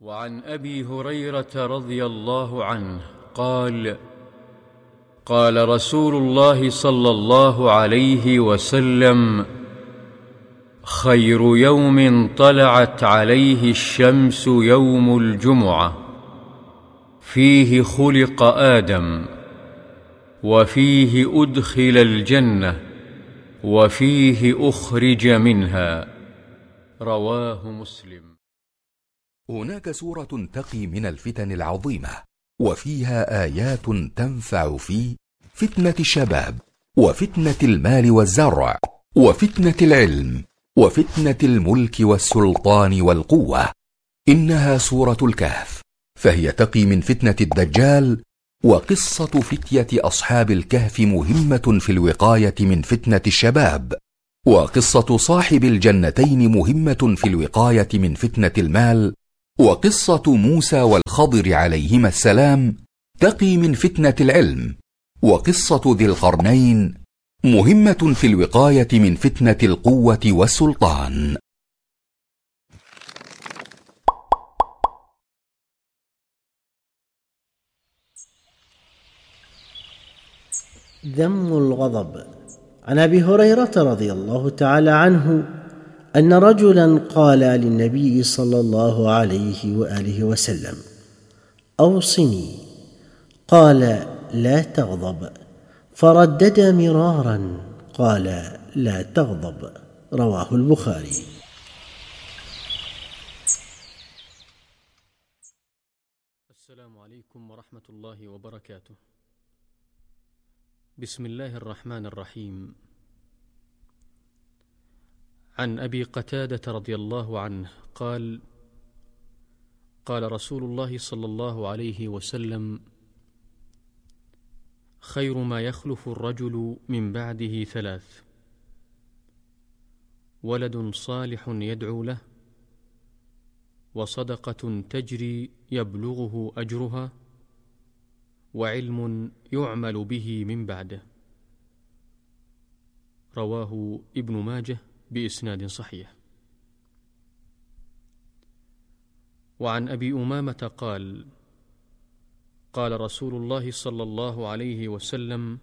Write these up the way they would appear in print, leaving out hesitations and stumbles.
وعن أبي هريرة رضي الله عنه قال: قال رسول الله صلى الله عليه وسلم: خير يوم طلعت عليه الشمس يوم الجمعة، فيه خلق آدم، وفيه أدخل الجنة، وفيه أخرج منها. رواه مسلم. هناك سورة تقي من الفتن العظيمة، وفيها آيات تنفع في فتنة الشباب، وفتنة المال والزرع، وفتنة العلم، وفتنة الملك والسلطان والقوة. إنها سورة الكهف، فهي تقي من فتنة الدجال. وقصة فتية أصحاب الكهف مهمة في الوقاية من فتنة الشباب. وقصة صاحب الجنتين مهمة في الوقاية من فتنة المال. وقصة موسى والخضر عليهما السلام تقي من فتنة العلم. وقصة ذي القرنين مهمة في الوقاية من فتنة القوة والسلطان. ذم الغضب. عن أبي هريرة رضي الله تعالى عنه أن رجلا قال للنبي صلى الله عليه وآله وسلم: أوصني. قال: لا تغضب. فردد مرارا قال: لا تغضب. رواه البخاري. السلام عليكم ورحمة الله وبركاته. بسم الله الرحمن الرحيم. عن أبي قتادة رضي الله عنه قال: قال رسول الله صلى الله عليه وسلم: خير ما يخلف الرجل من بعده ثلاث: ولد صالح يدعو له، وصدقة تجري يبلغه أجرها، وعلم يعمل به من بعده. رواه ابن ماجه بإسناد صحيح. وعن أبي أمامة قال: قال رسول الله صلى الله عليه وسلم: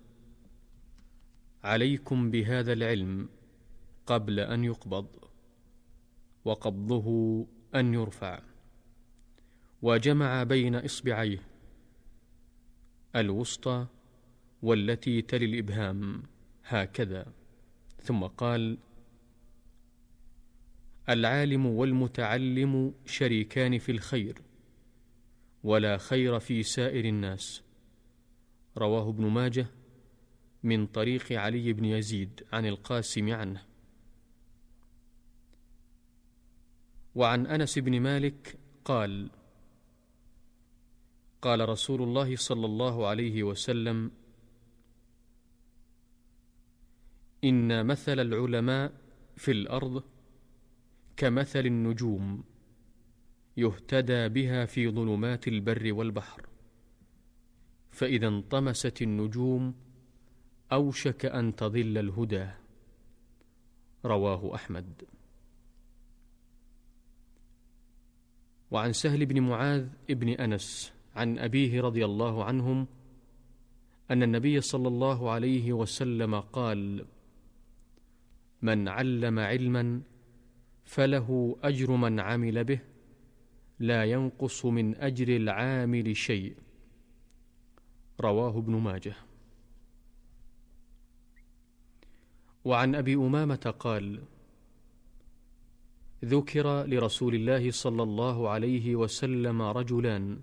عليكم بهذا العلم قبل أن يقبض، وقبضه أن يرفع. وجمع بين إصبعيه الوسطى والتي تلي الإبهام هكذا، ثم قال: العالم والمتعلم شريكان في الخير، ولا خير في سائر الناس. رواه ابن ماجه من طريق علي بن يزيد عن القاسم عنه. وعن أنس بن مالك قال: قال رسول الله صلى الله عليه وسلم: إن مثل العلماء في الأرض كمثل النجوم يهتدى بها في ظلمات البر والبحر، فإذا انطمست النجوم أوشك أن تضل الهدى. رواه أحمد. وعن سهل بن معاذ ابن أنس عن أبيه رضي الله عنهم أن النبي صلى الله عليه وسلم قال: من علم علما فله أجر من عمل به، لا ينقص من أجر العامل شيء. رواه ابن ماجه. وعن أبي أمامة قال: ذكر لرسول الله صلى الله عليه وسلم رجلان،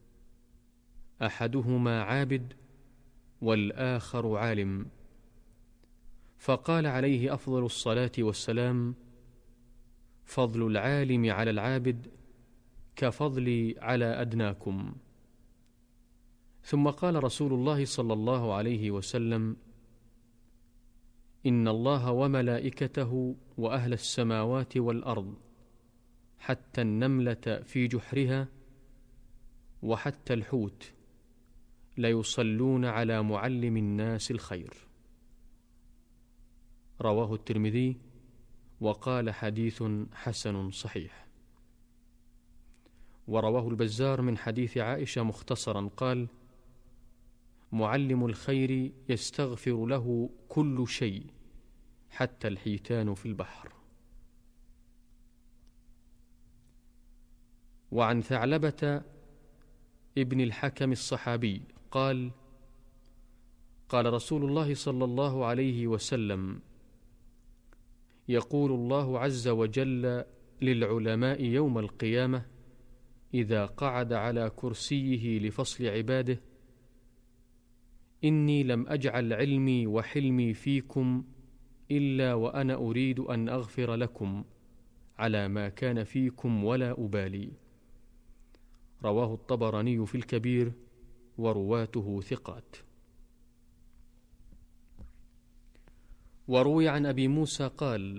أحدهما عابد والآخر عالم، فقال عليه أفضل الصلاة والسلام: فضل العالم على العابد كفضلي على أدناكم. ثم قال رسول الله صلى الله عليه وسلم: إن الله وملائكته وأهل السماوات والأرض حتى النملة في جحرها وحتى الحوت ليصلون على معلم الناس الخير. رواه الترمذي وقال: حديث حسن صحيح. ورواه البزار من حديث عائشة مختصرا قال: معلم الخير يستغفر له كل شيء حتى الحيتان في البحر. وعن ثعلبة ابن الحكم الصحابي قال: قال رسول الله صلى الله عليه وسلم: يقول الله عز وجل للعلماء يوم القيامة إذا قعد على كرسيه لفصل عباده: إني لم أجعل علمي وحلمي فيكم إلا وأنا أريد أن أغفر لكم على ما كان فيكم ولا أبالي. رواه الطبراني في الكبير ورواته ثقات. وروي عن أبي موسى قال: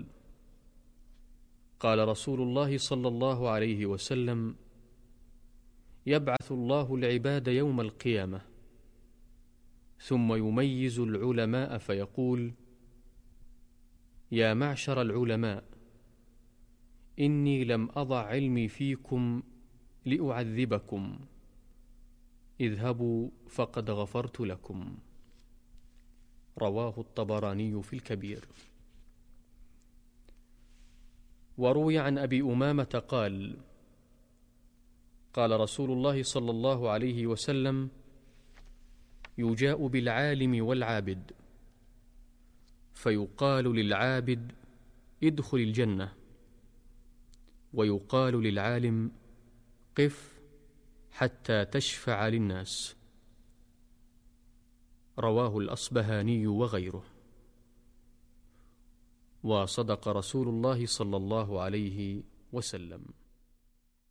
قال رسول الله صلى الله عليه وسلم: يبعث الله العباد يوم القيامة ثم يميز العلماء فيقول: يا معشر العلماء، إني لم أضع علمي فيكم لأعذبكم، اذهبوا فقد غفرت لكم. رواه الطبراني في الكبير. وروي عن أبي أمامة قال: قال رسول الله صلى الله عليه وسلم: يجاء بالعالم والعابد فيقال للعابد: ادخل الجنة، ويقال للعالم: قف حتى تشفع للناس. رواه الأصبهاني وغيره. وصدق رسول الله صلى الله عليه وسلم.